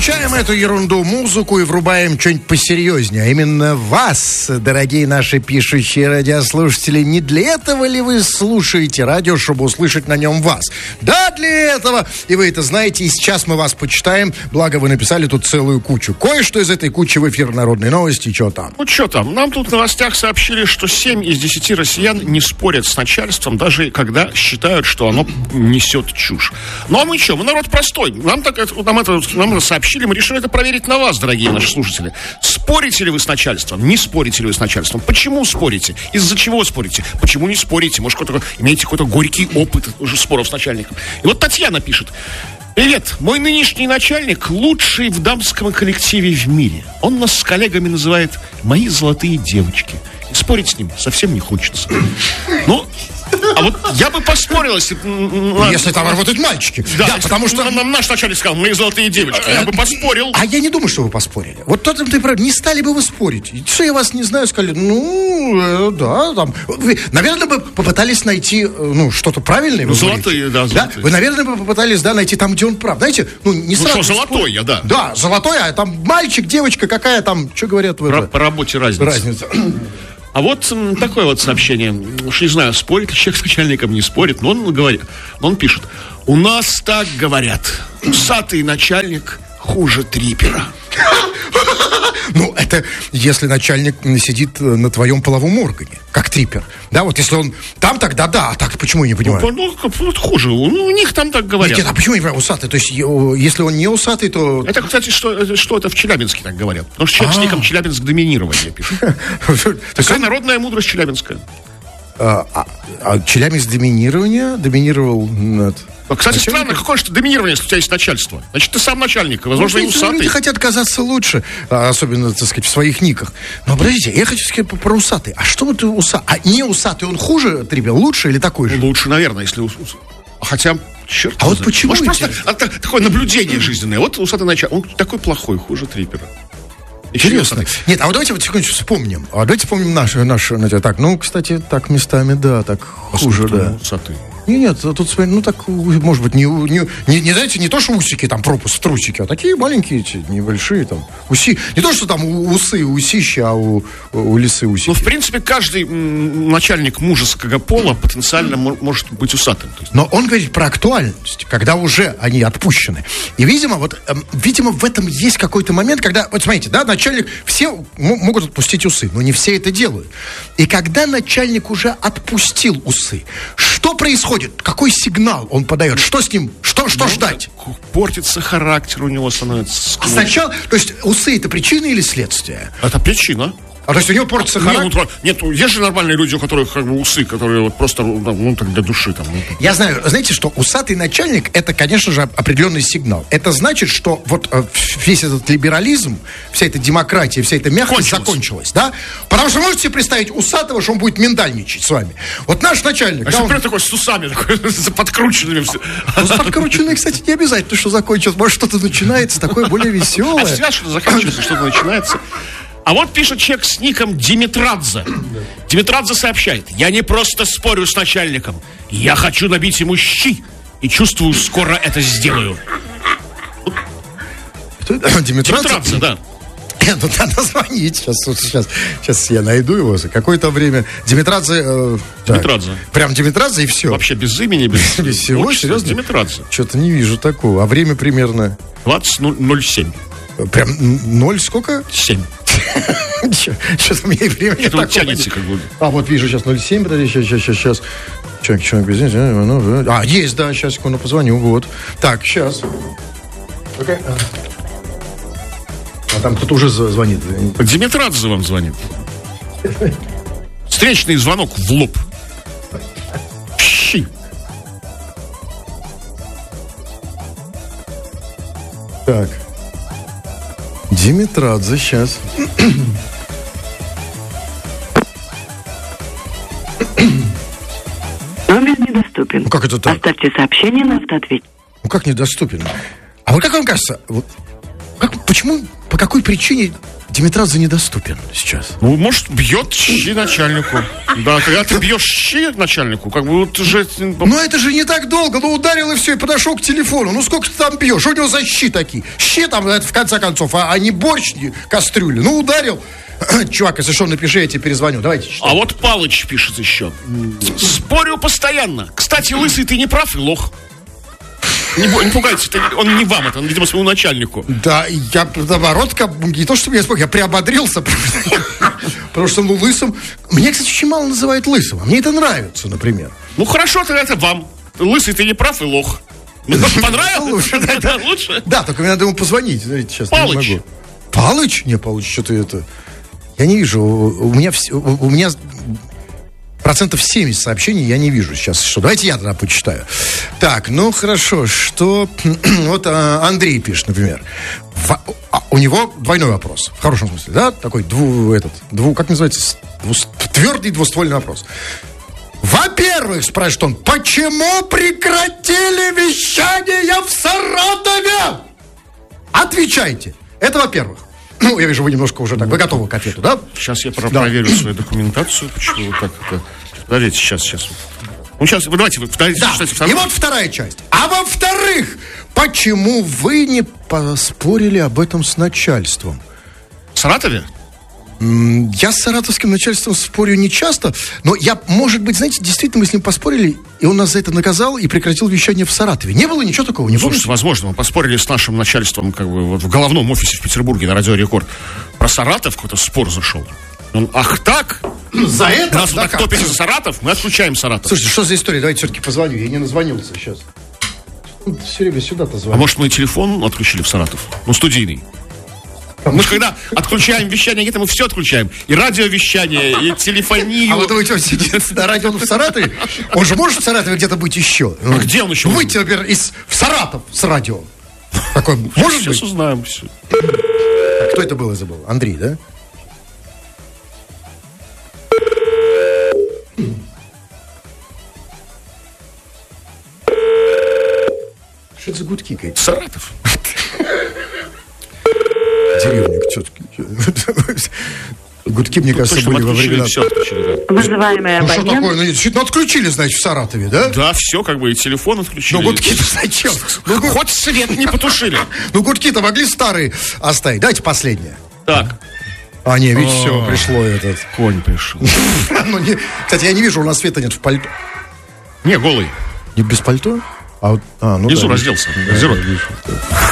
Выключаем эту ерунду, музыку и врубаем что-нибудь посерьезнее. А именно вас, дорогие наши пишущие радиослушатели. Не для этого ли вы слушаете радио, чтобы услышать на нем вас? Да, для этого. И вы это знаете. И сейчас мы вас почитаем. Благо, вы написали тут целую кучу. Кое-что из этой кучи в эфир «Народные новости». Что там? Ну, что там? Нам тут в новостях сообщили, что 7 из 10 россиян не спорят с начальством, даже когда считают, что оно несет чушь. Ну, а мы что? Мы народ простой. Нам это сообщили, мы решили это проверить на вас, дорогие наши слушатели. Спорите ли вы с начальством? Не спорите ли вы с начальством? Почему спорите? Из-за чего спорите? Почему не спорите? Может, имеете какой-то горький опыт уже споров с начальником? И вот Татьяна пишет. Привет, мой нынешний начальник лучший в дамском коллективе в мире. Он нас с коллегами называет «мои золотые девочки». И спорить с ним совсем не хочется. Ну, а вот я бы поспорил, если там работают мальчики. Да, потому что нам наш начальник сказал, «мои золотые девочки». Я бы поспорил. А я не думаю, что вы поспорили. Вот тот ты прав, не стали бы вы спорить. Что я вас не знаю, сказали, да, там. Вы, наверное, бы попытались найти, что-то правильное. Золотые, да, золотые. Да? Вы, наверное, бы попытались, найти там, где он прав. Знаете, не сразу. Что, золотой я, да. Да, золотой, а там мальчик, девочка, какая там, что говорят вы? По работе разница. А вот такое вот сообщение. Уж не знаю, спорит ли человек с начальником, не спорит, но он говорит, он пишет. У нас так говорят. Усатый начальник хуже трипера. Это если начальник сидит на твоем половом органе, как трипер. Да, вот если он там, тогда да, а так почему я не понимаю? Хуже, у них там так говорят. Нет, а почему не усатый? То есть, если он не усатый, то... Это, кстати, что это в Челябинске так говорят. Потому что человек с ником Челябинск доминирование пишет. Такая народная мудрость челябинская. Челябинск доминировал над... Кстати, странно, какое же доминирование, если у тебя есть начальство? Значит, ты сам начальник, возможно, и усатый. Люди хотят казаться лучше, особенно, так сказать, в своих никах. Но, подождите, я хочу сказать про усатый. А что вот усатый? А не усатый, он хуже трипер, лучше или такой же? Лучше, наверное, если... Хотя, черт. А вот почему? Может, просто такое наблюдение жизненное. Вот усатый начальник, он такой плохой, хуже трипера. Интересно. Нет, а вот давайте секундочку вспомним. Давайте вспомним наши, так, кстати, так местами, да, так хуже, да. Усатый. Нет, тут, так, может быть, знаете, не то, что усики, там, пропуск в трусики, а такие маленькие, небольшие, там, уси. Не то, что там усы, усища, а у лисы усики. В принципе, каждый начальник мужеского пола потенциально может быть усатым. Но он говорит про актуальность, когда уже они отпущены. И, видимо, в этом есть какой-то момент, когда, вот смотрите, да, начальник, все могут отпустить усы, но не все это делают. И когда начальник уже отпустил усы, что происходит? Какой сигнал он подает? Что с ним? Что ждать? Портится характер у него становится. А сначала, то есть усы это причина или следствие? Это причина. А то есть у него портится характер? Нет, есть же нормальные люди, у которых усы, которые вот просто так для души там. Я знаю, знаете, что усатый начальник это, конечно же, определенный сигнал. Это значит, что вот весь этот либерализм, вся эта демократия, вся эта мягкость закончилась, да? Потому что можете себе представить усатого, что он будет миндальничать с вами. Вот наш начальник. А прям такой с усами, такой, подкрученными все. С подкрученными, кстати, не обязательно, что закончилось. Может, что-то начинается такое более веселое. А всегда что-то заканчивается, что-то начинается. А вот пишет человек с ником Димитрадзе. Димитрадзе сообщает: я не просто спорю с начальником, я хочу набить ему щи. И чувствую, скоро это сделаю. Кто это? Димитрадзе, да. Надо звонить. Сейчас я найду его. Какое-то время. Димитрадзе. Димитрадзе. Прям Димитрадзе и все. Вообще без имени, без всего. Серьезно? Димитрадзе. Что-то не вижу такого. А время примерно? 20:07. Прям 0 сколько? 7. Что-то у меня и времени такого. Тянется как бы. А, вот вижу сейчас 0,7. Подожди, сейчас. Человек без денег. А, есть, да, сейчас, секунду, позвоню. Вот. Так, сейчас. Okay. А там кто-то уже звонит. Димитрадзе вам звонит. Встречный звонок в лоб. Щи. Так. Димитрадзе, сейчас. Номер недоступен. Ну как это так? Оставьте сообщение на автоответчик. Как недоступен? А вот как вам кажется, почему, по какой причине Димитрадзе недоступен сейчас. Ну, может, бьет щи начальнику. Да, когда ты бьешь щи начальнику, как бы вот уже... Но это же не так долго. Ну, ударил и все, и подошел к телефону. Ну, сколько ты там бьешь? Что у него за щи такие? Щи там, это в конце концов, а не борщ, не кастрюли. Ну, ударил. Чувак, если что, напиши, я тебе перезвоню. Давайте читаем. А вот Палыч пишет еще. Спорю постоянно. Кстати, лысый, ты не прав и лох. Не пугайтесь, он не вам, это, он, видимо, своему начальнику. Да, я, наоборот, не то, чтобы я спорил, я приободрился. Потому что, ну, лысым... Меня, кстати, очень мало называют лысым. А мне это нравится, например. Ну, хорошо, тогда это вам. Лысый, ты не прав и лох. Понравилось? Лучше? Да, только мне надо ему позвонить. Сейчас Палыч. Палыч? Не, Палыч, что-то это... Я не вижу. У меня 70% сообщений я не вижу сейчас. Что? Давайте я тогда почитаю. Так, ну хорошо. Что... Вот Андрей пишет, например. У него двойной вопрос. В хорошем смысле, да? Такой как называется? Твердый двуствольный вопрос. Во-первых, спрашивает он, почему прекратили вещание в Саратове? Отвечайте. Это во-первых. Ну, я вижу, вы немножко уже так, вы готовы к ответу, да? Сейчас я проверю свою документацию. Почему так это... Подождите, сейчас. Ну, сейчас, давайте, читайте вторую. И вот вторая часть. А во-вторых, почему вы не поспорили об этом с начальством? В Саратове? Я с саратовским начальством спорю не часто, но я, может быть, знаете, действительно мы с ним поспорили, и он нас за это наказал и прекратил вещание в Саратове. Не было ничего такого, не Слушайте, возможно, мы поспорили с нашим начальством как бы вот в головном офисе в Петербурге на Радио Рекорд. Про Саратов какой-то спор зашел. Он, ах так? За это? Нас так топит за Саратов, мы отключаем Саратов. Слушайте, что за история? Давайте все-таки позвоню, я не назвонился сейчас. Все время сюда-то звоню. А может, мы телефон отключили в Саратов? Ну, студийный. Мы же когда отключаем вещание, где-то мы все отключаем. И радиовещание, и телефонию. А вы думаете, он сидит на радио в Саратове? Он же может в Саратове где-то быть еще? А где он еще? Выйти, например, в Саратов с радио. Такой, может Сейчас быть? узнаем все. А кто это был, я забыл? Андрей, да? Что это за гудки какие-то? Саратов. Деревня все-таки. Гудки, мне кажется, были во времена... Вызываемый Ну что абонент. такое? Ну действительно отключили, значит, в Саратове, да? Да, все, как бы и телефон отключили. Ну гудки-то зачем? Хоть свет не потушили. Ну гудки-то могли старые оставить. Давайте последнее. Так. А, не, видишь, все, пришло этот. Конь пришел. Кстати, я не вижу, у нас света нет в пальто. Не, голый. Не без пальто? Внизу разделся. Газировка.